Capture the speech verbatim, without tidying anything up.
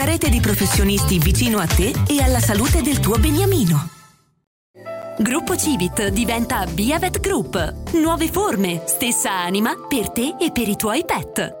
Rete di professionisti vicino a te e alla salute del tuo beniamino. Gruppo Civit diventa Biavet Group. Nuove forme, stessa anima per te e per i tuoi pet.